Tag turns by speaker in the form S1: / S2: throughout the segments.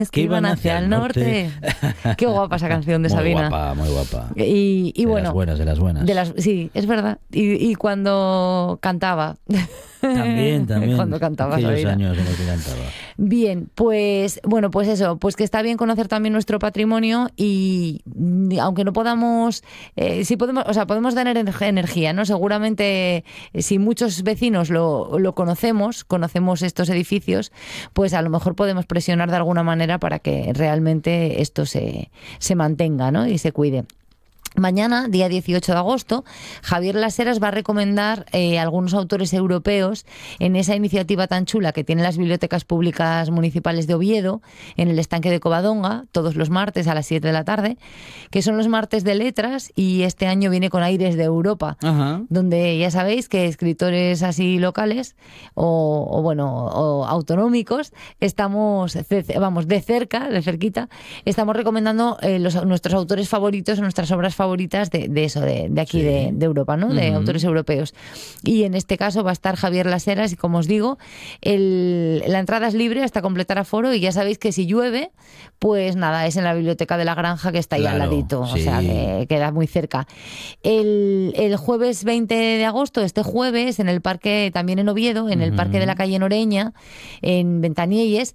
S1: que iban hacia el norte.
S2: Qué guapa esa canción de
S1: muy
S2: Sabina.
S1: Guapa, muy guapa.
S2: Y
S1: de
S2: bueno,
S1: de las buenas.
S2: Sí, es verdad. Y cuando cantaba.
S1: También.
S2: Cuando cantaba
S1: aquellos
S2: Sabina.
S1: años en los que cantaba.
S2: Bien, pues eso, pues que está bien conocer también nuestro patrimonio y aunque no podamos, sí podemos, o sea, podemos tener energía, ¿no? Seguramente si muchos vecinos lo conocemos estos edificios, pues a lo mejor podemos presionar de alguna manera para que realmente esto se mantenga, ¿no? Y se cuide. Mañana, día 18 de agosto, Javier Las Heras va a recomendar algunos autores europeos en esa iniciativa tan chula que tienen las bibliotecas públicas municipales de Oviedo, en el estanque de Covadonga, todos los martes a las 7 de la tarde, que son los martes de letras, y este año viene con aires de Europa,
S1: Ajá.
S2: donde ya sabéis que escritores así locales o autonómicos estamos, de cerquita, estamos recomendando nuestros autores favoritos, nuestras obras favoritas de aquí, sí, de Europa, ¿no? De autores europeos. Y en este caso va a estar Javier Las Heras y, como os digo, la entrada es libre hasta completar aforo, y ya sabéis que si llueve, pues nada, es en la biblioteca de la Granja, que está ahí al ladito, sí. O sea, que queda muy cerca. El jueves 20 de agosto, este jueves, en el parque, también en Oviedo, en el parque de la calle Noreña, en Ventanielles,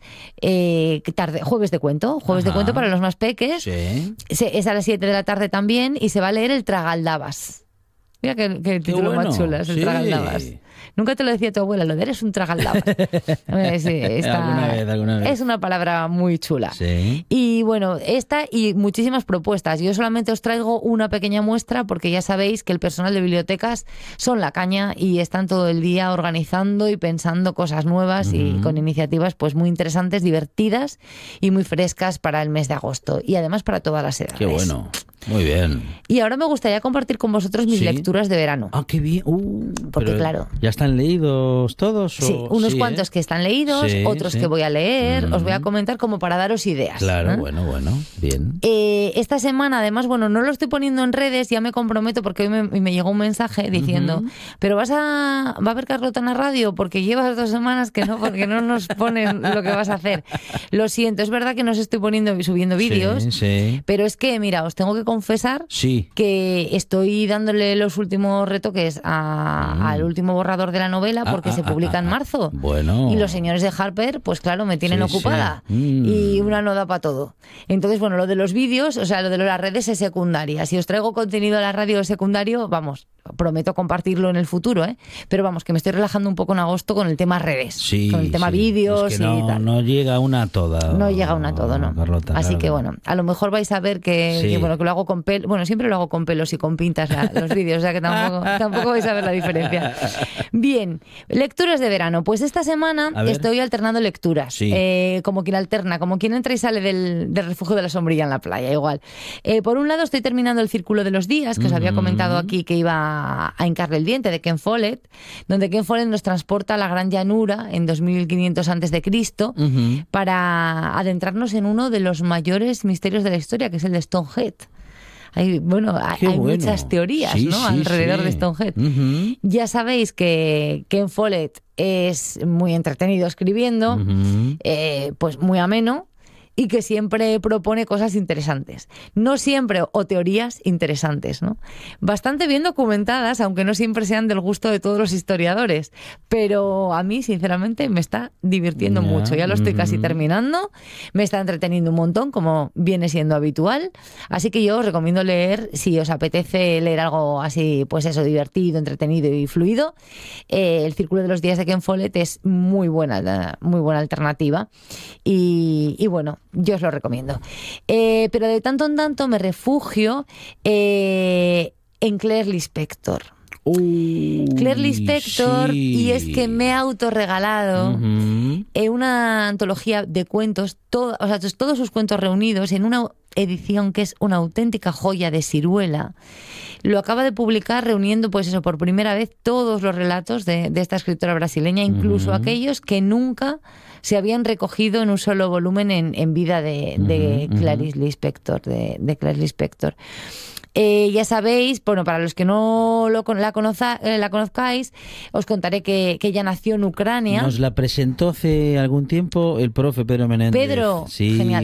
S2: jueves de cuento para los más peques.
S1: Sí.
S2: Es a las 7 de la tarde también, y se va a leer el Tragaldabas. Mira qué título más chulo es, el Tragaldabas. Nunca te lo decía tu abuela, lo de eres un tragaldabas. Sí,
S1: alguna vez.
S2: Es una palabra muy chula.
S1: Sí.
S2: Y bueno, esta y muchísimas propuestas. Yo solamente os traigo una pequeña muestra, porque ya sabéis que el personal de bibliotecas son la caña y están todo el día organizando y pensando cosas nuevas y con iniciativas pues muy interesantes, divertidas y muy frescas para el mes de agosto. Y además para todas las edades.
S1: Qué bueno. Muy bien.
S2: Y ahora me gustaría compartir con vosotros mis lecturas de verano.
S1: Ah, qué bien.
S2: Porque claro.
S1: ¿Ya están leídos todos?
S2: Sí, unos cuantos que están leídos, otros que voy a leer. Os voy a comentar como para daros ideas.
S1: Claro, bueno, bien.
S2: Esta semana, además, no lo estoy poniendo en redes, ya me comprometo, porque hoy me llegó un mensaje diciendo, pero ¿va a haber Carlota en la radio? Porque llevas 2 semanas que no, porque no nos pones lo que vas a hacer. Lo siento, es verdad que no os estoy subiendo vídeos, pero es que, mira, os tengo que confesar que estoy dándole los últimos retoques al último borrador de la novela, porque se publica en marzo.
S1: Bueno.
S2: Y los señores de Harper, pues claro, me tienen ocupada. Y una no da para todo. Entonces, lo de los vídeos, o sea, lo de las redes es secundaria. Si os traigo contenido a la radio secundario, prometo compartirlo en el futuro, ¿eh? Pero que me estoy relajando un poco en agosto con el tema redes, con el tema vídeos,
S1: es que
S2: y tal.
S1: No llega una a toda.
S2: No llega una a todo, ¿no?
S1: Carlota,
S2: así que a lo mejor vais a ver que lo hago con pelos. Bueno, siempre lo hago con pelos y con pintas los vídeos, o sea que tampoco vais a ver la diferencia. Bien, lecturas de verano. Pues esta semana estoy alternando lecturas. Como quien entra y sale del refugio de la sombrilla en la playa, igual. Por un lado estoy terminando El Círculo de los Días, que os había comentado aquí que iba a hincarle el diente, de Ken Follett, donde Ken Follett nos transporta a la Gran Llanura en 2500 a.C. para adentrarnos en uno de los mayores misterios de la historia, que es el de Stonehenge. Hay muchas teorías, alrededor de Stonehenge. Ya sabéis que Ken Follett es muy entretenido escribiendo, pues muy ameno, y que siempre propone cosas interesantes. No siempre, o teorías interesantes, ¿no? Bastante bien documentadas, aunque no siempre sean del gusto de todos los historiadores. Pero a mí, sinceramente, me está divirtiendo mucho. Ya lo estoy casi terminando. Me está entreteniendo un montón, como viene siendo habitual. Así que yo os recomiendo leer, si os apetece leer algo así, pues eso, divertido, entretenido y fluido. El Círculo de los Días de Ken Follett es muy buena alternativa. Y bueno, yo os lo recomiendo. Pero de tanto en tanto me refugio en Claire Lispector. Claire Lispector, y es que me he autorregalado una antología de cuentos, todos sus cuentos reunidos en una edición que es una auténtica joya de ciruela. Lo acaba de publicar reuniendo, pues eso, por primera vez todos los relatos de esta escritora brasileña, incluso aquellos que nunca se habían recogido en un solo volumen en vida de Clarice Lispector, de Claire Lispector. Ya sabéis, para los que no la conozcáis, os contaré que ella nació en Ucrania.
S1: Nos la presentó hace algún tiempo el profe Pedro Menéndez.
S2: Pedro, genial.